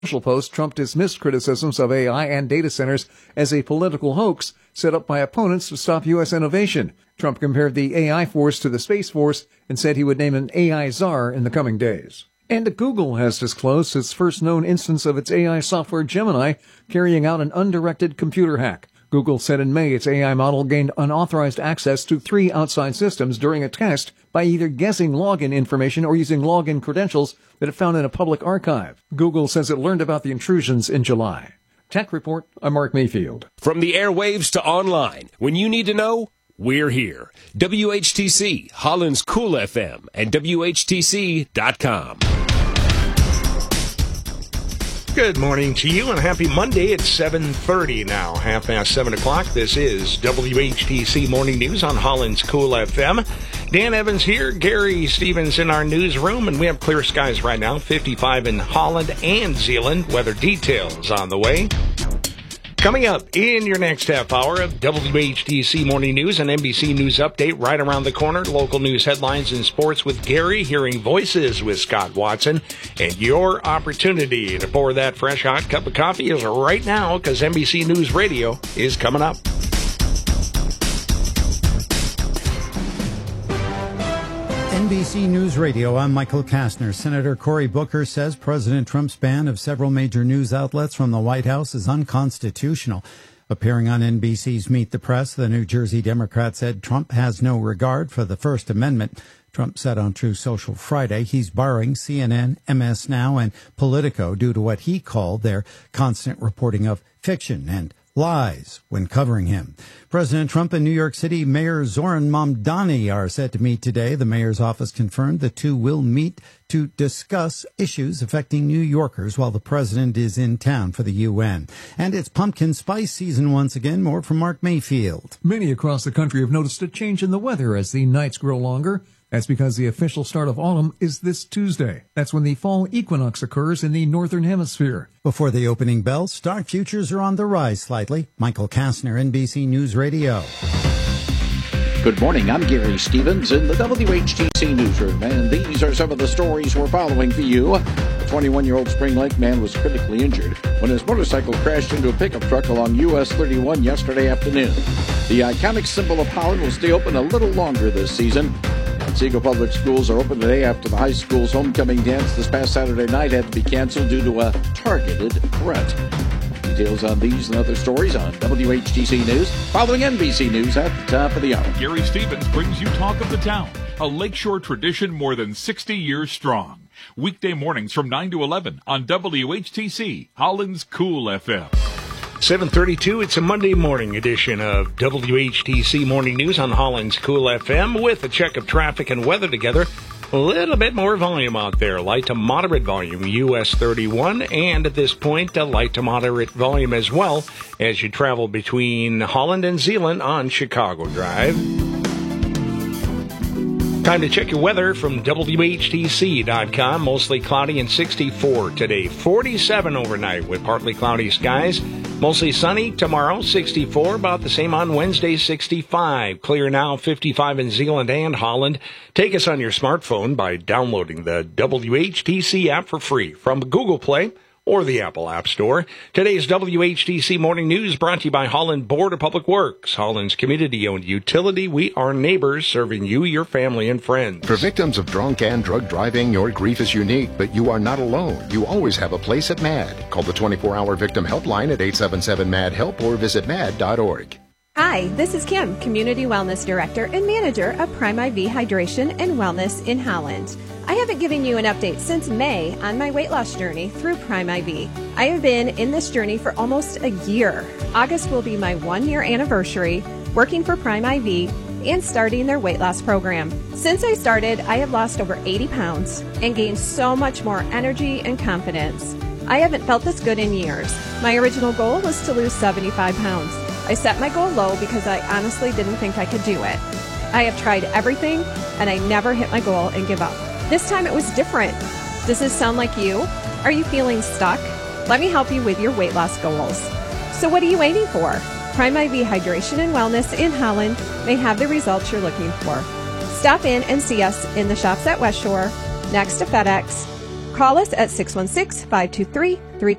social post, Trump dismissed criticisms of AI and data centers as a political hoax set up by opponents to stop U.S. innovation. Trump compared the AI force to the Space Force and said he would name an AI czar in the coming days. And Google has disclosed its first known instance of its AI software Gemini carrying out an undirected computer hack. Google said in May its AI model gained unauthorized access to 3 outside systems during a test by either guessing login information or using login credentials that it found in a public archive. Google says it learned about the intrusions in July. Tech Report, I'm Mark Mayfield. From the airwaves to online, when you need to know, we're here. WHTC, Holland's Cool FM, and WHTC.com. Good morning to you and happy Monday. It's 7:30 now, 7:30 o'clock. This is WHTC Morning News on Holland's Cool FM. Dan Evans here, Gary Stevens in our newsroom, and we have clear skies right now, 55 in Holland and Zeeland. Weather details on the way. Coming up in your next half hour of WHTC Morning News and NBC News Update right around the corner. Local news headlines and sports with Gary, hearing voices with Scott Watson. And your opportunity to pour that fresh hot cup of coffee is right now because NBC News Radio is coming up. NBC News Radio, I'm Michael Kastner. Senator Cory Booker says President Trump's ban of several major news outlets from the White House is unconstitutional. Appearing on NBC's Meet the Press, the New Jersey Democrat said Trump has no regard for the First Amendment. Trump said on True Social Friday he's barring CNN, MS Now, and Politico due to what he called their constant reporting of fiction and lies when covering him. President Trump and New York City Mayor Zoran Mamdani are set to meet today. The mayor's office confirmed the two will meet to discuss issues affecting New Yorkers while the president is in town for the UN. And it's pumpkin spice season once again. More from Mark Mayfield. Many across the country have noticed a change in the weather as the nights grow longer. That's because the official start of autumn is this Tuesday. That's when the fall equinox occurs in the northern hemisphere. Before the opening bell, stock futures are on the rise slightly. Michael Kastner, NBC News Radio. Good morning, I'm Gary Stevens in the WHTC Newsroom, and these are some of the stories we're following for you. A 21-year-old Spring Lake man was critically injured when his motorcycle crashed into a pickup truck along US 31 yesterday afternoon. The iconic symbol of Holland will stay open a little longer this season. Otsego Public Schools are open today after the high school's homecoming dance this past Saturday night had to be canceled due to a targeted threat. Details on these and other stories on WHTC News, following NBC News at the top of the hour. Gary Stevens brings you Talk of the Town, a lakeshore tradition more than 60 years strong. Weekday mornings from 9 to 11 on WHTC, Holland's Cool FM. 7:32, it's a Monday morning edition of WHTC Morning News on Holland's Cool FM with a check of traffic and weather together. A little bit more volume out there, light to moderate volume, US 31, and at this point, a light to moderate volume as well as you travel between Holland and Zeeland on Chicago Drive. Time to check your weather from WHTC.com. Mostly cloudy and 64 today. 47 overnight with partly cloudy skies. Mostly sunny tomorrow, 64. About the same on Wednesday, 65. Clear now, 55 in Zeeland and Holland. Take us on your smartphone by downloading the WHTC app for free from Google Play or the Apple App Store. Today's WHTC Morning News brought to you by Holland Board of Public Works. Holland's community-owned utility. We are neighbors serving you, your family, and friends. For victims of drunk and drug driving, your grief is unique, but you are not alone. You always have a place at MAD. Call the 24-hour victim helpline at 877-MAD-HELP or visit mad.org. Hi, this is Kim, Community Wellness Director and Manager of Prime IV Hydration and Wellness in Holland. I haven't given you an update since May on my weight loss journey through Prime IV. I have been in this journey for almost a year. August will be my 1-year anniversary working for Prime IV and starting their weight loss program. Since I started, I have lost over 80 pounds and gained so much more energy and confidence. I haven't felt this good in years. My original goal was to lose 75 pounds. I set my goal low because I honestly didn't think I could do it. I have tried everything and I never hit my goal and give up. This time it was different. Does this sound like you? Are you feeling stuck? Let me help you with your weight loss goals. So what are you waiting for? Prime IV Hydration and Wellness in Holland may have the results you're looking for. Stop in and see us in the shops at West Shore, next to FedEx, Call us at 616-523-32